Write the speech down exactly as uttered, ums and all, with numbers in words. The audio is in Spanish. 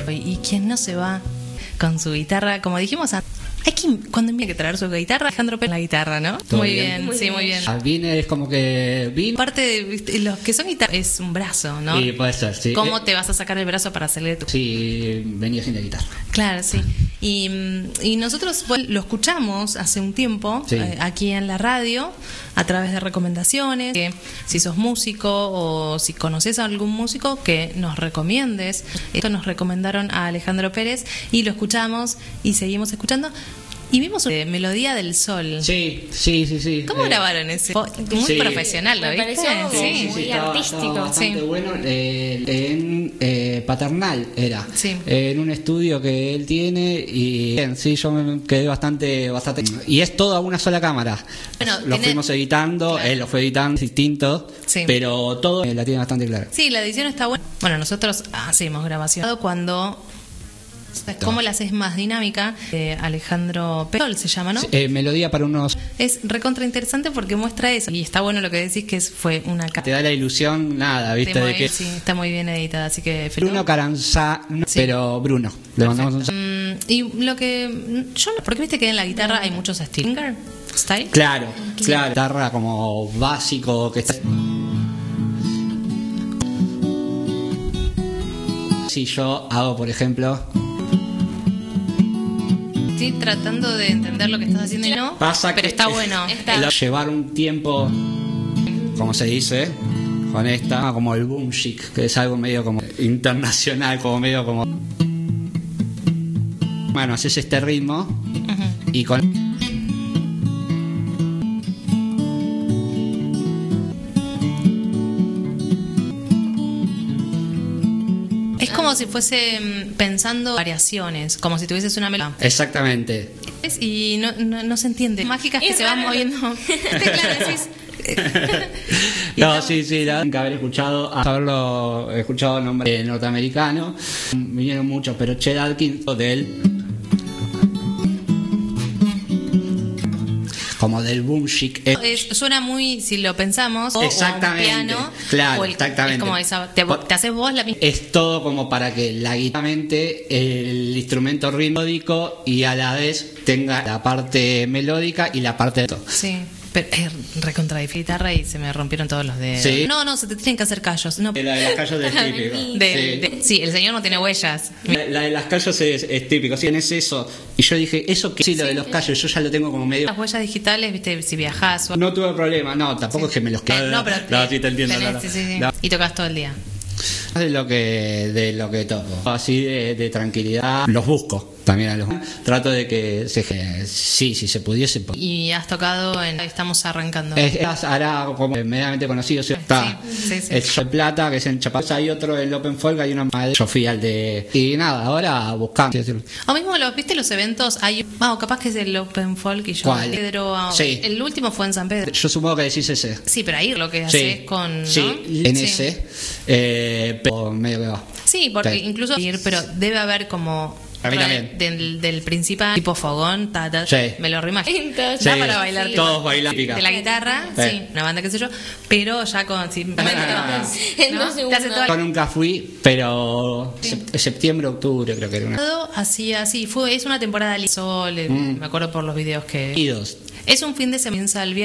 Y quién no se va con su guitarra, como dijimos antes. Hay que, cuando hay que traer su guitarra, Alejandro Pérez la guitarra, ¿no? Muy bien, bien, muy sí, bien. muy bien. Ah, vine es como que vine. Aparte de los que son guitarras, es un brazo, ¿no? Sí, puede ser, sí. ¿Cómo eh, te vas a sacar el brazo para hacerle tu? Sí, venía sin la guitarra. Claro, sí. Y, y nosotros bueno, lo escuchamos hace un tiempo sí. eh, aquí en la radio a través de recomendaciones. Que si sos músico o si conoces a algún músico, que nos recomiendes. Esto nos recomendaron a Alejandro Pérez y lo escuchamos y seguimos escuchando. Y vimos una melodía del sol. Sí, sí, sí, sí. ¿Cómo eh, grabaron ese? Muy sí. profesional, ¿lo viste? Me pareció sí, sí, sí, muy sí, artístico. Estaba, estaba bastante sí. bueno. Eh, en eh, Paternal era. Sí. Eh, en un estudio que él tiene y bien, sí, yo me quedé bastante, bastante. Y es todo a una sola cámara. Bueno, lo tiene... fuimos editando, claro. él lo fue editando distinto, sí. pero todo eh, la tiene bastante clara. Sí, la edición está buena. Bueno, nosotros hacemos grabación cuando ¿cómo la haces más dinámica? Eh, Alejandro Perol se llama, ¿no? Sí, eh, melodía para unos. Es recontra interesante porque muestra eso. Y está bueno lo que decís que es, fue una. Te da la ilusión, nada, ¿viste? Muy, de que... Sí, está muy bien editada, así que. Bruno Caranza, sí. pero Bruno. Le mandamos un saludo. Mm, y lo que. Yo no, porque viste que en la guitarra hay muchos estilos. ¿Style? Claro, claro. Guitarra como básico que está. Si yo hago, por ejemplo. Estoy tratando de entender lo que estás haciendo y no, Pasa pero que está bueno. Está. El llevar un tiempo, como se dice, con esta, como el boom chic, que es algo medio como internacional, como medio como. Bueno, haces este ritmo uh-huh. y con. Es como si fuese pensando variaciones, como si tuvieses una melodía. Exactamente. Y no, no, no se entiende. Mágicas que es se van moviendo. Claro, decís. No, sí, sí, la que haber escuchado, haberlo escuchado nombre norteamericano. Vinieron muchos, pero Chet Atkins del. Como del boom chic. Es, suena muy, si lo pensamos, o, exactamente, o un piano, claro, o el, exactamente. Es como esa, te, te haces vos la misma. Es todo como para que la guitarra, el instrumento rítmico y a la vez tenga la parte melódica y la parte de todo. Sí. Pero es recontra de guitarra y se me rompieron todos los dedos. ¿Sí? No, no, se te tienen que hacer callos. No. La de las callos es típico. De, de, sí, el señor no tiene huellas. La, la de las callos es, es típico. Si tienes eso. Y yo dije, eso que sí, lo de los callos, yo ya lo tengo como medio. Las huellas digitales, viste, si viajás. O... No tuve problema, no, tampoco sí. es que me los quede. Eh, no, pero. No, sí te entiendo. Tenés, no, no. Sí, sí, sí. No. Y tocas todo el día. De lo que, de lo que toco. Así de, de tranquilidad. Los busco también a los. Trato de que se, sí, si se pudiese. Y has tocado en. Estamos arrancando. Es, es ahora como medianamente conocido. ¿Sí? Está sí, sí, sí. el Show de Plata, que es en Chapados. Hay otro, el Open Folk, hay una madre. Yo fui al de. Y nada, ahora buscando. O mismo, los, ¿viste los eventos? Hay. Ah, capaz que es el Open Folk y yo. ¿Cuál? Pedro. Sí. El último fue en San Pedro. Yo supongo que decís ese. Sí, pero ahí lo que sí. haces con. ¿no? Sí, en sí. ese. Eh, pero medio que va. Sí, porque sí. incluso. Pero debe haber como. A mí también. Del, del principal, tipo fogón, ta, ta, sí. me lo reimagino. Sí. Para bailar. Sí. Todos bailan. De la guitarra, sí. sí, una banda, qué sé yo, pero ya con. Sí, no, no, no. En dos segundos. Yo nunca fui, pero sí. septiembre, octubre creo que era una. Así, así, fue, es una temporada de sol, mm. me acuerdo por los videos que. Y dos. Es un fin de semana,